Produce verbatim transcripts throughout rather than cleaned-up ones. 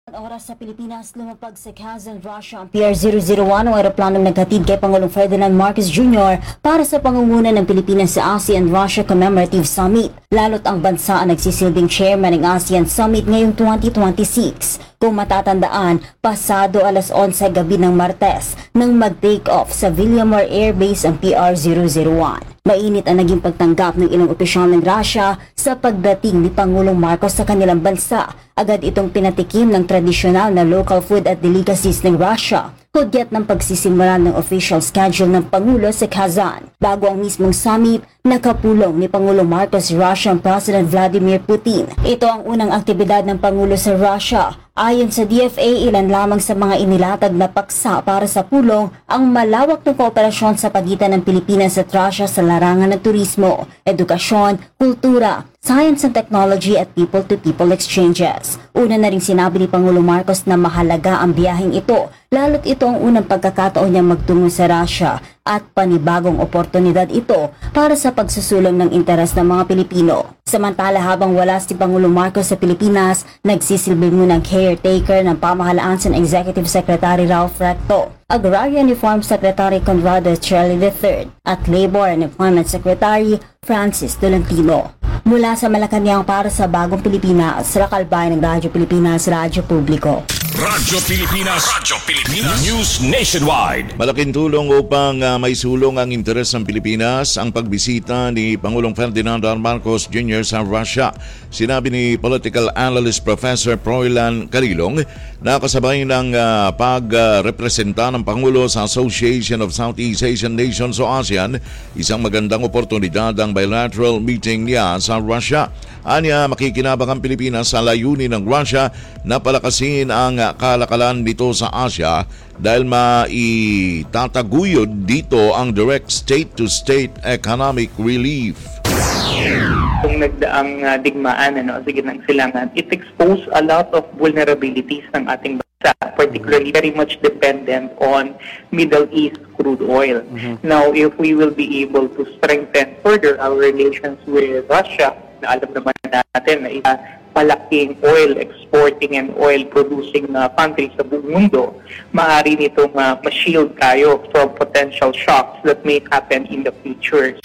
Oras sa Pilipinas, lumapag sa Kazan, Russia ang P R zero zero one o aeroplanong naghatid kay Pangulong Ferdinand Marcos Junior para sa pangunguna ng Pilipinas sa ASEAN-Russia Commemorative Summit. Lalo't ang bansa ang nagsisilbing chairman ng ASEAN Summit ngayong twenty twenty-six. Kung matatandaan, pasado alas onse gabi ng Martes nang mag-take off sa Villamor Air Base ang P R zero zero one. Mainit ang naging pagtanggap ng ilang opisyal ng Russia sa pagdating ni Pangulong Marcos sa kanilang bansa. Agad itong pinatikim ng tradisyonal na local food at delicacies ng Russia, hudyat ng pagsisimula ng official schedule ng Pangulo sa Kazan. Bago ang mismong summit, nakapulong ni Pangulong Marcos Russian President Vladimir Putin. Ito ang unang aktibidad ng Pangulo sa Russia. Ayon sa D F A, ilan lamang sa mga inilatag na paksa para sa pulong ang malawak na kooperasyon sa pagitan ng Pilipinas at Russia sa larangan ng turismo, edukasyon, kultura, science and technology at people-to-people exchanges. Una na rin sinabi ni Pangulong Marcos na mahalaga ang biyaheng ito, lalo't ito ang unang pagkakataon niyang magtungo sa Russia at panibagong oportunidad ito para sa pagsusulong ng interes ng mga Pilipino. Samantala, habang wala si Pangulong Marcos sa Pilipinas, nagsisilbi munang caretaker ng pamahalaan sa Executive Secretary Ralph Recto, Agrarian Reform Secretary Conrado Cherly the third at Labor and Employment Secretary Francis Tolentino. Mula sa Malacanang para sa Bagong Pilipinas, Rakalbay ng Radyo Pilipinas, Radyo Publiko. Radyo Pilipinas, Radyo Pilipinas, News Nationwide. Malaking tulong upang uh, may sulong ang interes ng Pilipinas ang pagbisita ni Pangulong Ferdinand R. Marcos Junior sa Russia. Sinabi ni political analyst Professor Froilan Carilong na kasabay ng uh, pagrepresenta uh, ng Pangulo sa Association of Southeast Asian Nations o ASEAN, isang magandang oportunidad ang bilateral meeting niya sa Russia. Anya, makikinabang ang Pilipinas sa layunin ng Russia na palakasin ang kalakalan dito sa Asia dahil maitataguyod dito ang direct state-to-state economic relief. Kung nagdaang uh, digmaan ano, sa gitnang silangan, it exposed a lot of vulnerabilities ng ating bansa, particularly very much dependent on Middle East crude oil. Mm-hmm. Now, if we will be able to strengthen further our relations with Russia, na alam naman natin na isa palaking oil exporting and oil producing na country sa buong mundo, maaari nitong uh, ma-shield tayo from potential shocks that may happen in the future.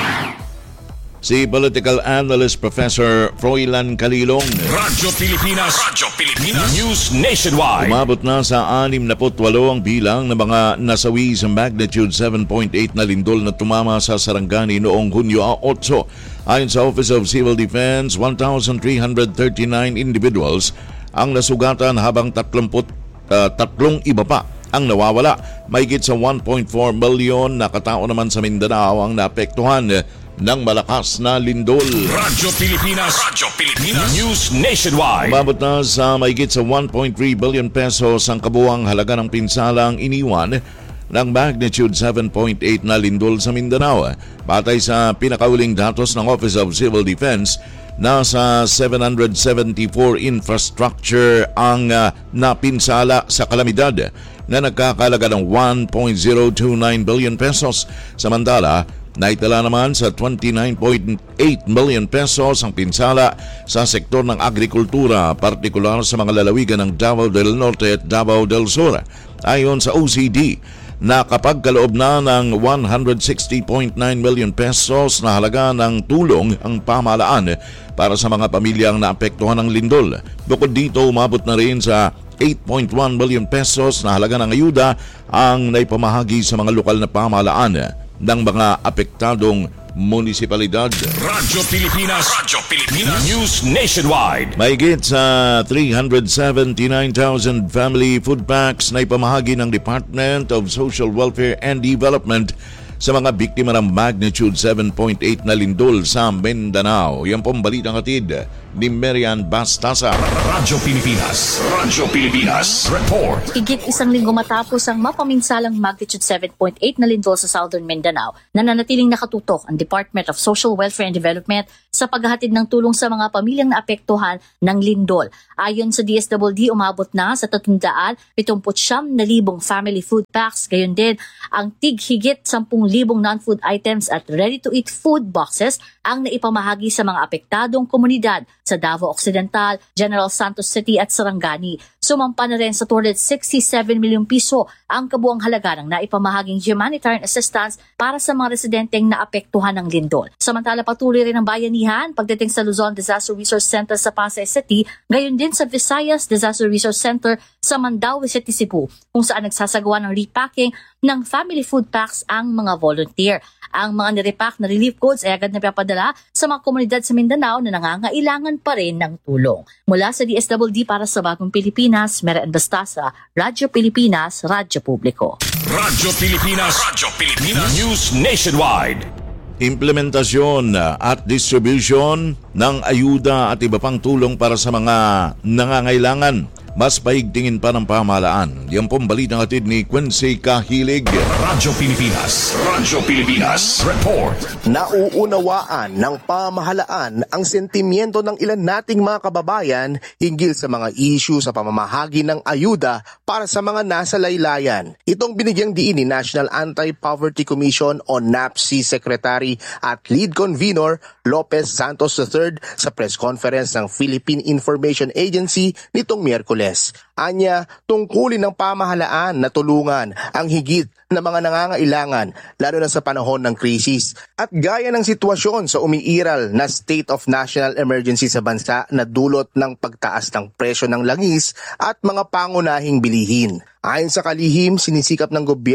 Si political analyst Professor Froilan Carilong. Radyo Pilipinas, Radyo Pilipinas, News Nationwide. Umabot na sa anim na putwalo ang bilang ng mga nasawi sa magnitude seven point eight na lindol na tumama sa Sarangani noong Hunyo eight. Ayon sa Office of Civil Defense, one thousand three hundred thirty-nine individuals ang nasugatan habang tatlumput, uh, tatlong iba pa ang nawawala. Mahigit sa one point four million na katao naman sa Mindanao ang naapektuhan ng malakas na lindol. Radyo Pilipinas, Radyo Pilipinas, News Nationwide. Umabot na sa mahigit sa one point three billion pesos ang kabuang halaga ng pinsalang iniwan ng magnitude seven point eight na lindol sa Mindanao. Batay sa pinakauling datos ng Office of Civil Defense, nasa seven hundred seventy-four infrastructure ang uh, napinsala sa kalamidad na nagkakalaga ng one point zero two nine billion pesos. Samantala, naitala naman sa twenty-nine point eight million pesos ang pinsala sa sektor ng agrikultura, partikular sa mga lalawigan ng Davao del Norte at Davao del Sur. Ayon sa O C D, nakapagkaloob na ng one hundred sixty point nine million pesos na halaga ng tulong ang pamahalaan para sa mga pamilyang naapektuhan ng lindol. Bukod dito, umabot na rin sa eight point one million pesos na halaga ng ayuda ang naipamahagi sa mga lokal na pamahalaan ng mga apektadong munisipalidad. Radyo Pilipinas, Radyo Pilipinas, News Nationwide. Mahigit sa three hundred seventy-nine thousand family food packs na ipamahagi ng Department of Social Welfare and Development sa mga biktima ng magnitude seven point eight na lindol sa Mindanao. Yan pong balitang hatid ni Marian Bastasa. Radyo Pilipinas, Radyo Pilipinas, report. Higit isang linggo matapos ang mapaminsalang magnitude seven point eight na lindol sa Southern Mindanao, nananatiling nakatutok ang Department of Social Welfare and Development sa paghahatid ng tulong sa mga pamilyang naapektuhan ng lindol. Ayon sa D S W D, umabot na sa three hundred seventy-nine na libong family food packs, gayon din ang tig higit ten libong non-food items at ready-to-eat food boxes ang naipamahagi sa mga apektadong komunidad sa Davao Occidental, General Santos City at Sarangani. Sumampa na rin sa two hundred sixty-seven milyong piso ang kabuang halaga ng naipamahaging humanitarian assistance para sa mga residenteng naapektuhan ng lindol. Samantala patuloy rin ang bayanihan pagdating sa Luzon Disaster Resource Center sa Pasay City, gayon din sa Visayas Disaster Resource Center sa Mandaue City, Cebu, kung saan nagsasagawa ng repacking ng family food packs ang mga volunteer. Ang mga nirepack na relief goods ay agad na papadala sa mga komunidad sa Mindanao na nangangailangan pa rin ng tulong. Mula sa D S W D para sa Bagong Pilipinas, Mera Bastasa, Radyo Pilipinas, Radyo Publiko. Radyo Pilipinas. Radyo Pilipinas. News Nationwide. Implementasyon at distribution ng ayuda at iba pang tulong para sa mga nangangailangan. Mas paigtingin pa ng pamahalaan. Yan pong balitang hatid ni Quincy Kahilig. Radyo Pilipinas. Radyo Pilipinas. Report. Nauunawaan ng pamahalaan ang sentimiento ng ilan nating mga kababayan hinggil sa mga issue sa pamamahagi ng ayuda para sa mga nasa laylayan. Itong binigyang diin ni National Anti-Poverty Commission o N A P C Secretary at Lead Convener Lopez Santos the third sa press conference ng Philippine Information Agency nitong Miyerkules. Anya, tungkulin ng pamahalaan na tulungan ang higit na mga nangangailangan lalo na sa panahon ng krisis. At gaya ng sitwasyon sa umiiral na state of national emergency sa bansa na dulot ng pagtaas ng presyo ng langis at mga pangunahing bilihin. Ayon sa kalihim, sinisikap ng gobyerno